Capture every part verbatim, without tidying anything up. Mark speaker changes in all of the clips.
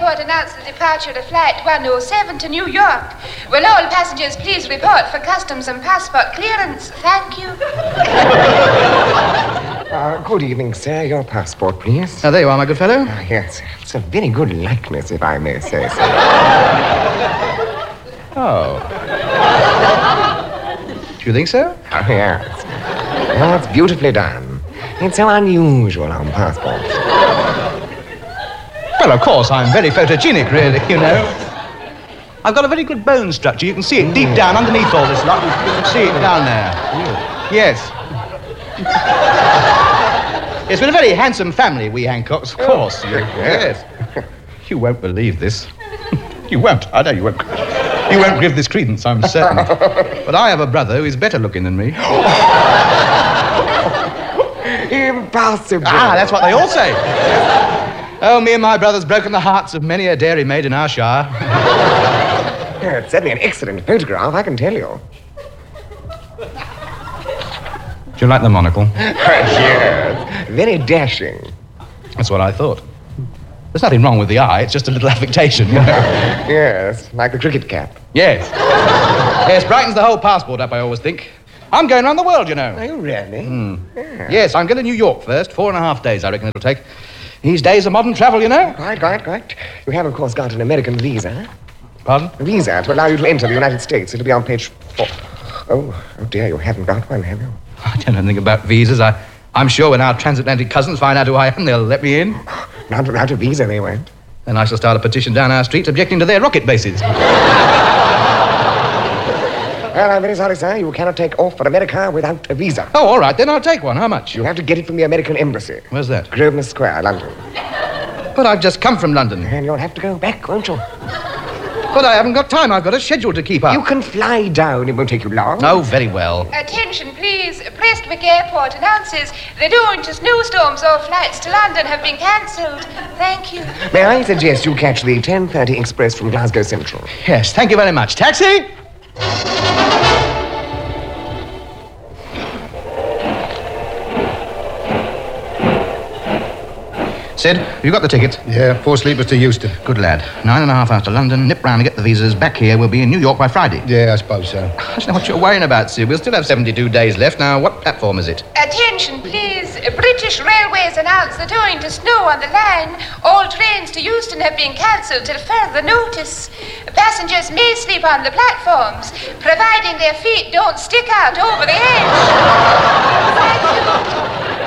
Speaker 1: Airport announced the departure of Flight one oh seven to New York. Will all passengers please report for customs and passport clearance? Thank you.
Speaker 2: Uh, good evening, sir. Your passport, please.
Speaker 3: Oh, there you are, my good fellow.
Speaker 2: Ah, yes. It's a very good likeness, if I may say so.
Speaker 3: Oh. Do you think so?
Speaker 2: Oh, yes. Oh, it's beautifully done. It's so unusual on passports.
Speaker 3: Well, of course, I'm very photogenic, really, you know. I've got a very good bone structure. You can see it deep down underneath all this lot. You can see it down there. Yes. It's been a very handsome family, we Hancocks, of course.
Speaker 2: Oh,
Speaker 3: yes. You won't believe this. You won't. I know you won't. You won't give this credence, I'm certain. But I have a brother who is better looking than me.
Speaker 2: Impossible.
Speaker 3: Ah, that's what they all say. Oh, me and my brother's broken the hearts of many a dairymaid in our shire.
Speaker 2: Yeah, it's certainly an excellent photograph, I can tell you.
Speaker 3: Do you like the monocle?
Speaker 2: Yes. Very dashing.
Speaker 3: That's what I thought. There's nothing wrong with the eye, it's just a little affectation, you know.
Speaker 2: Yes, like the cricket cap.
Speaker 3: Yes. Yes, brightens the whole passport up, I always think. I'm going around the world, you know.
Speaker 2: Are you really?
Speaker 3: Mm.
Speaker 2: Yeah.
Speaker 3: Yes, I'm going to New York first. Four and a half days, I reckon it'll take. These days of modern travel, you know.
Speaker 2: Quite, quite, quite. You have, of course, got an American visa.
Speaker 3: Pardon?
Speaker 2: A visa to allow you to enter the United States. It'll be on page four. Oh, oh dear, you haven't got one, have you?
Speaker 3: I don't know anything about visas. I, I'm sure when our transatlantic cousins find out who I am, they'll let me in.
Speaker 2: Not without a visa, they won't.
Speaker 3: Then I shall start a petition down our street objecting to their rocket bases.
Speaker 2: Well, I'm very sorry, sir. You cannot take off for America without a visa.
Speaker 3: Oh, all right, then I'll take one. How much?
Speaker 2: You have to get it from the American Embassy.
Speaker 3: Where's that?
Speaker 2: Grosvenor Square, London.
Speaker 3: But I've just come from London.
Speaker 2: And you'll have to go back, won't you?
Speaker 3: But I haven't got time. I've got a schedule to keep up.
Speaker 2: You can fly down. It won't take you long.
Speaker 3: Oh, very well.
Speaker 1: Attention, please. Prestwick Airport announces that owing to snowstorms, all flights to London have been cancelled. Thank you.
Speaker 2: May I suggest you catch the ten thirty express from Glasgow Central?
Speaker 3: Yes, thank you very much. Taxi? Sid, have you got the ticket?
Speaker 4: Yeah, four sleepers to Euston.
Speaker 3: Good lad. Nine and a half hours to London, nip round and get the visas. Back here, we'll be in New York by Friday.
Speaker 4: Yeah, I suppose so.
Speaker 3: I don't know what you're worrying about, Sid. We'll still have seventy-two days left. Now, what platform is it?
Speaker 1: Attention, please. British Railways announce that owing to snow on the line, all trains to Euston have been cancelled till further notice. Passengers may sleep on the platforms, providing their feet don't stick out over the edge. Thank you.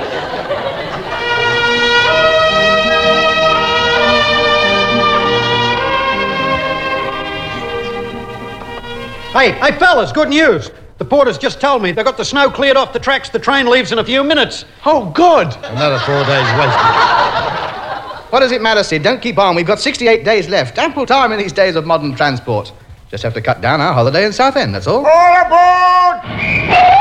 Speaker 5: Hey, hey, fellas, good news. The porters just told me they got the snow cleared off the tracks. The train leaves in a few minutes.
Speaker 3: Oh, good.
Speaker 4: Another four days wasted.
Speaker 3: What does it matter, Sid? Don't keep on. We've got sixty-eight days left. Ample time in these days of modern transport. Just have to cut down our holiday in Southend, that's all.
Speaker 2: All aboard!